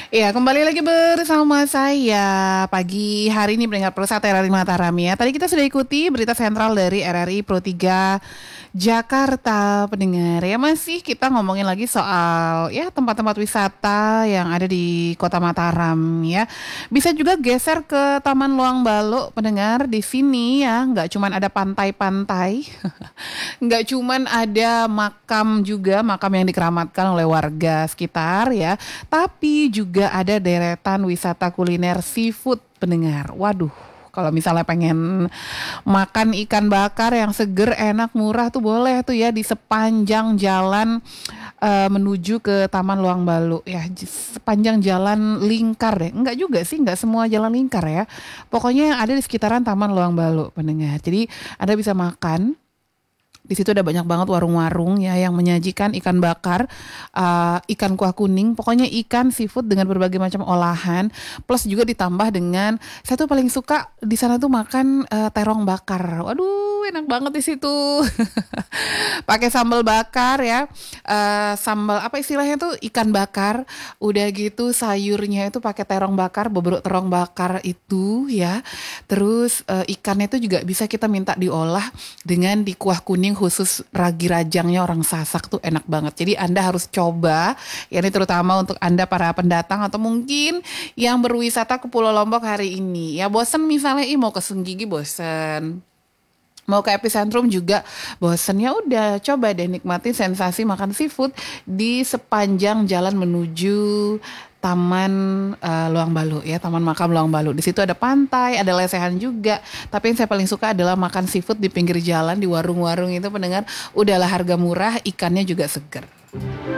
Ya, kembali lagi bersama saya pagi hari ini pendengar Persat RRI Mataram ya. Tadi kita sudah ikuti berita sentral dari RRI Pro 3 Jakarta pendengar ya. Masih kita ngomongin lagi soal ya tempat-tempat wisata yang ada di Kota Mataram ya. Bisa juga geser ke Taman Luang Balo pendengar di sini ya. Nggak cuman ada pantai-pantai, nggak cuman ada makam juga, makam yang dikeramatkan oleh warga sekitar ya, tapi juga ada deretan wisata kuliner seafood pendengar. Waduh, kalau misalnya pengen makan ikan bakar yang seger, enak, murah tuh boleh tuh ya di sepanjang jalan menuju ke Taman Luang Balu ya, sepanjang jalan lingkar deh. Enggak juga sih, enggak semua jalan lingkar ya. Pokoknya yang ada di sekitaran Taman Luang Balu pendengar. Jadi Anda bisa makan di situ, ada banyak banget warung-warung ya yang menyajikan ikan bakar, ikan kuah kuning, pokoknya ikan seafood dengan berbagai macam olahan, plus juga ditambah dengan, saya tuh paling suka di sana tuh makan terong bakar. Waduh, enak banget di situ. Pakai sambal bakar ya, sambal apa istilahnya tuh, ikan bakar, udah gitu sayurnya itu pakai terong bakar, bobrok terong bakar itu ya. Terus ikannya itu juga bisa kita minta diolah dengan di kuah kuning khusus ragi rajangnya orang Sasak, tuh enak banget. Jadi Anda harus coba, ya ini terutama untuk Anda para pendatang atau mungkin yang berwisata ke Pulau Lombok hari ini. Ya bosen misalnya, mau ke Senggigi bosen, mau ke epicentrum juga bosen, ya udah coba deh nikmati sensasi makan seafood di sepanjang jalan menuju Taman Luang Balu ya, Taman Makam Luang Balu. Di situ ada pantai, ada lesehan juga. Tapi yang saya paling suka adalah makan seafood di pinggir jalan, di warung-warung itu pendengar. Udahlah harga murah, ikannya juga seger.